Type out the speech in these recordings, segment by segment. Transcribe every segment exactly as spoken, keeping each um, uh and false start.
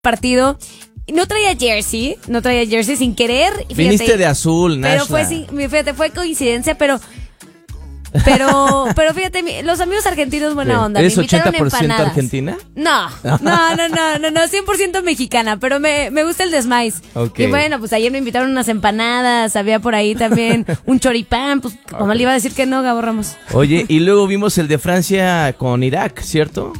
partido. No traía jersey, no traía jersey sin querer. Fíjate, viniste de azul, Nashla. Pero fue, sin, fíjate, fue coincidencia, pero... Pero, pero fíjate, los amigos argentinos buena onda. ¿Eres me invitaron ochenta por ciento empanadas. argentina? No, no, no, no, no, no, cien por ciento mexicana, pero me, me gusta el desmais. Okay. Y bueno, pues ayer me invitaron unas empanadas, había por ahí también un choripán, pues como okay. le iba a decir que no, Gabo Ramos. Oye, y luego vimos el de Francia con Irak, ¿cierto?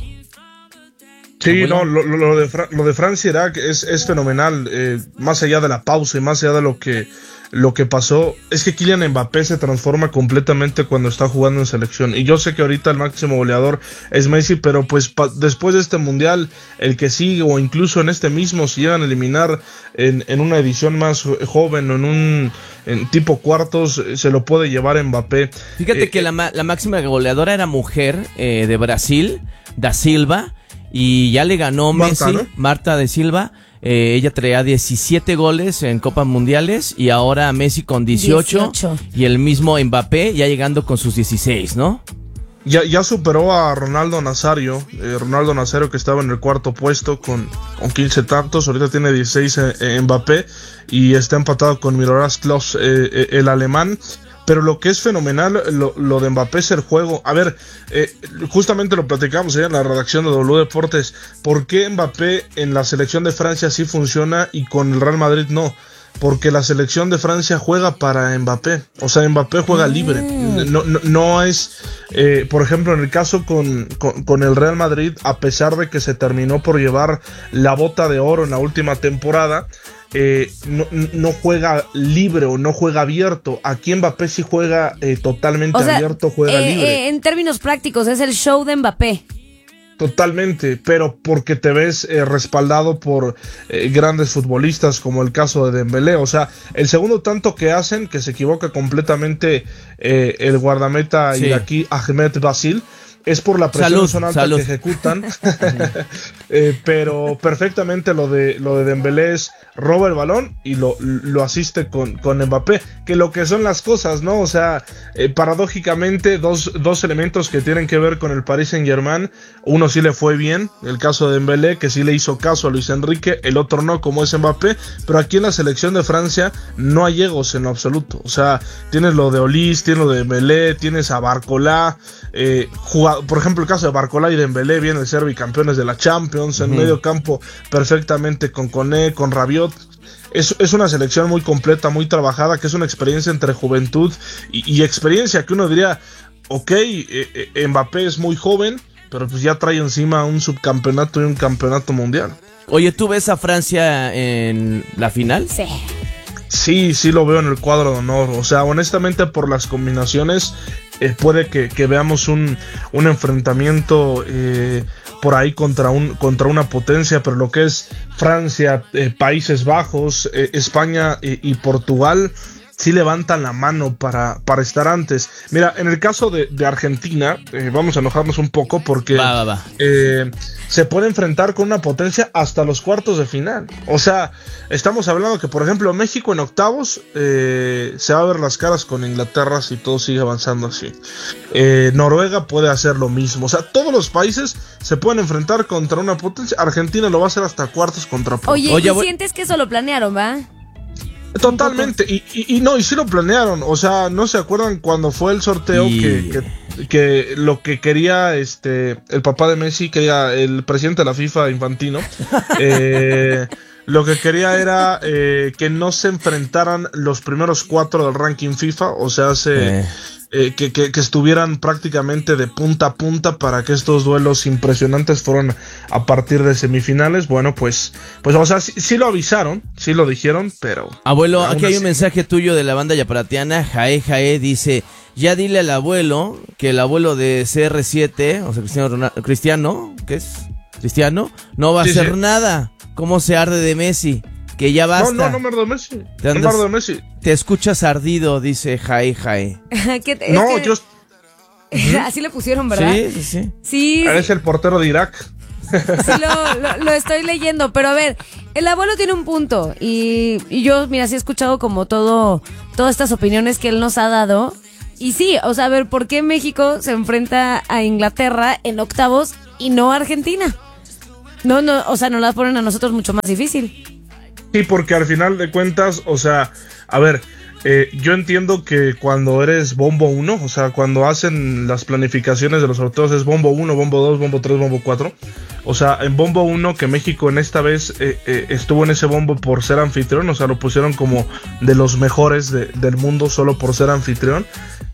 Sí, no, lo, lo, de Fra- lo de Francia-Irak es, es fenomenal, eh, más allá de la pausa y más allá de lo que, lo que pasó, es que Kylian Mbappé se transforma completamente cuando está jugando en selección, y yo sé que ahorita el máximo goleador es Messi, pero pues pa- después de este mundial, el que sigue, o incluso en este mismo, si llegan a eliminar en, en una edición más joven, o en un en tipo cuartos, se lo puede llevar Mbappé. Fíjate eh, que la, ma- la máxima goleadora era mujer eh, de Brasil, Da Silva, y ya le ganó Marta, Messi, ¿no? Marta de Silva. Eh, ella traía diecisiete goles en Copas Mundiales y ahora Messi con dieciocho, dieciocho. Y el mismo Mbappé ya llegando con sus dieciséis, ¿no? Ya, ya superó a Ronaldo Nazario, eh, Ronaldo Nazario que estaba en el cuarto puesto con, con quince tantos, ahorita tiene dieciséis eh, eh, Mbappé y está empatado con Miroslav Klose, eh, eh, el alemán. Pero lo que es fenomenal, lo, lo de Mbappé es el juego. A ver, eh, justamente lo platicamos ayer en la redacción de W Deportes. ¿Por qué Mbappé en la selección de Francia sí funciona y con el Real Madrid no? Porque la selección de Francia juega para Mbappé. O sea, Mbappé juega libre. No, no, no es, eh, por ejemplo, en el caso con, con, con el Real Madrid, a pesar de que se terminó por llevar la bota de oro en la última temporada, Eh, no, no juega libre o no juega abierto. Aquí Mbappé sí juega eh, totalmente o sea, abierto, juega eh, libre. Eh, en términos prácticos, es el show de Mbappé. Totalmente, pero porque te ves eh, respaldado por eh, grandes futbolistas como el caso de Dembélé. O sea, el segundo tanto que hacen, que se equivoca completamente eh, el guardameta sí. iraquí Ahmed Basil, es por la presión salud, alta salud. que ejecutan. eh, pero perfectamente lo de lo de Dembélé es roba el balón y lo, lo asiste con, con Mbappé, que lo que son las cosas, ¿no? O sea, eh, paradójicamente dos, dos elementos que tienen que ver con el Paris Saint-Germain. Uno sí le fue bien, el caso de Dembélé, que sí le hizo caso a Luis Enrique, el otro no, como es Mbappé. Pero aquí en la selección de Francia no hay egos en lo absoluto. O sea, tienes lo de Olís, tienes lo de Dembélé, tienes a Barcola, eh, jugado, por ejemplo el caso de Barcola y Dembélé vienen de ser bicampeones de la Champions, en uh-huh. medio campo perfectamente con Koné, con Rabiot. Es, es una selección muy completa, muy trabajada, que es una experiencia entre juventud y, y experiencia, que uno diría, ok, eh, eh, Mbappé es muy joven, pero pues ya trae encima un subcampeonato y un campeonato mundial. Oye, ¿tú ves a Francia en la final? Sí. Sí, sí lo veo en el cuadro de honor. O sea, honestamente por las combinaciones eh, puede que, que veamos un, un enfrentamiento eh, por ahí contra, un, contra una potencia, pero lo que es Francia, eh, Países Bajos, eh, España eh, y Portugal sí levantan la mano para, para estar antes. Mira, en el caso de, de Argentina, eh, vamos a enojarnos un poco porque va, va, va. Eh, se puede enfrentar con una potencia hasta los cuartos de final. O sea, estamos hablando que, por ejemplo, México en octavos eh, se va a ver las caras con Inglaterra si todo sigue avanzando así. Eh, Noruega puede hacer lo mismo. O sea, todos los países se pueden enfrentar contra una potencia. Argentina lo va a hacer hasta cuartos contra Portugal. Oye, Oye, ¿y voy... sientes que eso lo planearon, va? Totalmente, y, y, y no, y sí lo planearon, o sea, ¿no se acuerdan cuando fue el sorteo y... que, que, que lo que quería este el papá de Messi, quería el presidente de la FIFA, Infantino, eh, lo que quería era eh, que no se enfrentaran los primeros cuatro del ranking FIFA, o sea, se... Eh. Eh, que, que, que estuvieran prácticamente de punta a punta para que estos duelos impresionantes fueran a partir de semifinales. Bueno, pues, pues o sea, sí, sí lo avisaron, sí lo dijeron, pero... Abuelo, aquí hay así. un mensaje tuyo de la banda yaparatiana. Jae Jae dice, ya dile al abuelo que el abuelo de C R siete, o sea, Cristiano, Ronaldo, Cristiano, ¿qué es? Cristiano, no va a sí, hacer sí. nada. ¿Cómo se arde de Messi? Que ya basta. No, no, no me ardo de Messi. Te No andas- me ardo de Messi. Te escuchas ardido, dice Jae Jae. ¿Qué te- No, es que- yo... Así le pusieron, ¿verdad? Sí, sí, sí. Sí, Eres el portero de Irak. sí lo, lo, lo estoy leyendo, pero a ver, el abuelo tiene un punto y, y yo, mira, sí he escuchado como todo, todas estas opiniones que él nos ha dado y sí, o sea, a ver, ¿por qué México se enfrenta a Inglaterra en octavos y no a Argentina? No, no, o sea, nos las ponen a nosotros mucho más difícil. Sí, porque al final de cuentas, o sea, a ver, eh, yo entiendo que cuando eres bombo uno, o sea, cuando hacen las planificaciones de los sorteos es bombo uno, bombo dos, bombo tres, bombo cuatro. O sea, en bombo uno, que México en esta vez eh, eh, estuvo en ese bombo por ser anfitrión, o sea, lo pusieron como de los mejores de, del mundo solo por ser anfitrión.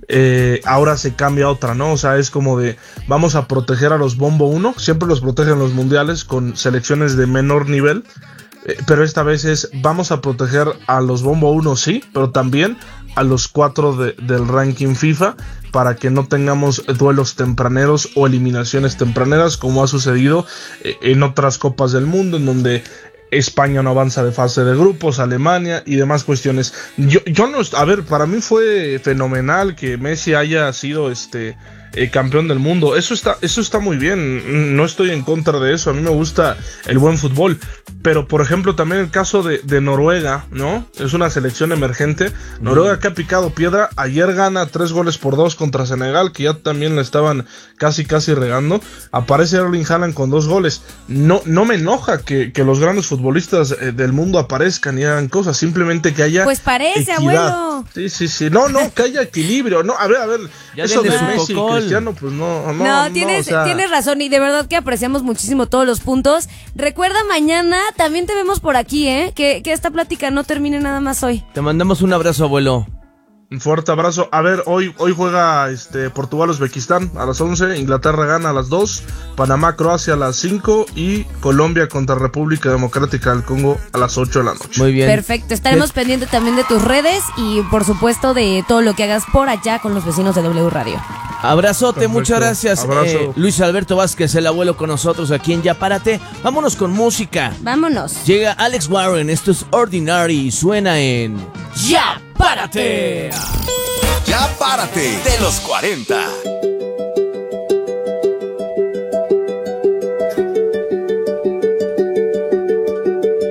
Eh, ahora se cambia a otra, ¿no? O sea, es como de vamos a proteger a los bombo uno, siempre los protegen los mundiales con selecciones de menor nivel, eh, pero esta vez es vamos a proteger a los bombo uno, sí, pero también a los cuatro de, del ranking FIFA, para que no tengamos duelos tempraneros o eliminaciones tempraneras como ha sucedido eh, en otras copas del mundo, en donde España no avanza de fase de grupos, Alemania y demás cuestiones. Yo, yo no, a ver, para mí fue fenomenal que Messi haya sido este eh, campeón del mundo. Eso está, eso está muy bien. No estoy en contra de eso. A mí me gusta el buen fútbol. Pero, por ejemplo, también el caso de, de Noruega, ¿no? Es una selección emergente. Noruega que ha picado piedra. Ayer gana tres goles por dos contra Senegal, que ya también la estaban casi, casi regando. Aparece Erling Haaland con dos goles. No, no me enoja que, que los grandes futbolistas eh, del mundo aparezcan y hagan cosas. Simplemente que haya Pues parece, equidad. Abuelo. Sí, sí, sí. No, no, que haya equilibrio. No, a ver, a ver. Ya eso de denle su Messi y cocol. Cristiano, pues no, no. No, no, tienes, o sea, tienes razón y de verdad que apreciamos muchísimo todos los puntos. Recuerda, mañana también te vemos por aquí, ¿eh? Que, que esta plática no termine nada más hoy. Te mandamos un abrazo, abuelo. Un fuerte abrazo. A ver, hoy, hoy juega este Portugal-Uzbekistán a las once, Inglaterra gana a las dos, Panamá-Croacia a las cinco y Colombia contra República Democrática del Congo a las ocho de la noche. Muy bien. Perfecto, estaremos pendientes también de tus redes y por supuesto de todo lo que hagas por allá con los vecinos de W Radio. Abrazote, Perfecto. muchas gracias. Abrazo. eh, Luis Alberto Vázquez, el abuelo, con nosotros aquí en Ya Párate. Vámonos con música. Vámonos. Llega Alex Warren, esto es Ordinary y suena en Ya Párate. Ya Párate de los cuarenta.